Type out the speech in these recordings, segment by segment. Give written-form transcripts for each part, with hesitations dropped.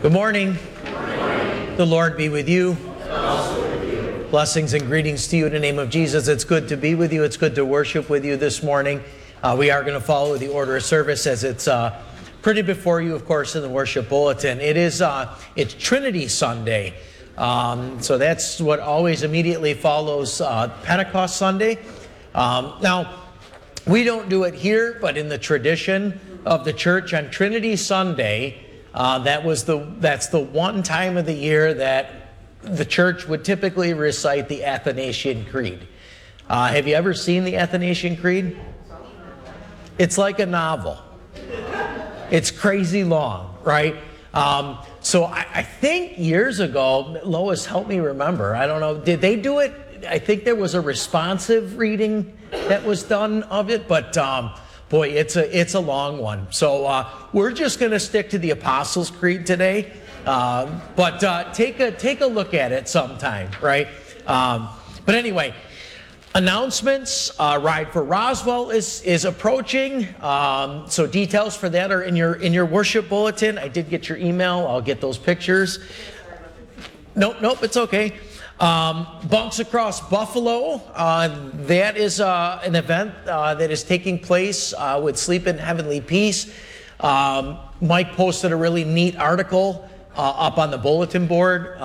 Good morning. The Lord be with you. Blessings and greetings to you in the name of Jesus. It's good to be with you. It's good to worship with you this morning. We are going to follow the order of service as it's printed before you, of course, in the worship bulletin. It's Trinity Sunday. So that's what always immediately follows Pentecost Sunday. Now, we don't do it here, but in the tradition of the church on Trinity Sunday, that's the one time of the year that the church would typically recite the Athanasian Creed. Have you ever seen the Athanasian Creed? It's like a novel. It's crazy long, right? So I think years ago, Lois, help me remember, I don't know, did they do it? I think there was a responsive reading that was done of it, but boy, it's a long one. So we're just going to stick to the Apostles' Creed today, but take a look at it sometime, right? But anyway, announcements. Ride for Roswell is approaching. So details for that are in your worship bulletin. I did get your email. I'll get those pictures. Nope, it's okay. Bunks Across Buffalo, that is an event that is taking place with Sleep in Heavenly Peace. Mike posted a really neat article up on the bulletin board.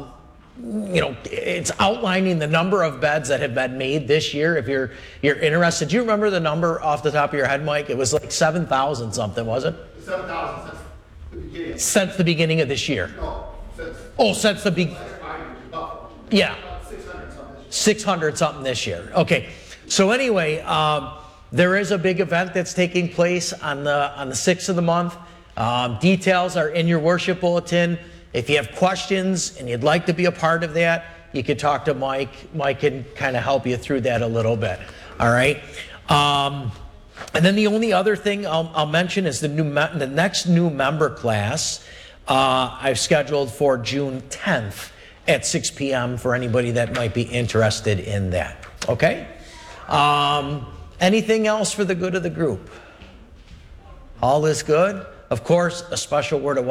It's outlining the number of beds that have been made this year. If you're interested, do you remember the number off the top of your head, Mike? It was like 7,000 something, was it? 7,000 since the beginning. Since the beginning of this year. No, since the beginning. Yeah. 600 something this year. Okay. So anyway, there is a big event that's taking place on the 6th of the month. Details are in your worship bulletin. If you have questions and you'd like to be a part of that, you can talk to Mike. Mike can kind of help you through that a little bit. All right. And then the only other thing I'll mention is the next new member class I've scheduled for June 10th. At 6 p.m. for anybody that might be interested in that. Okay? Anything else for the good of the group? All is good? Of course, a special word of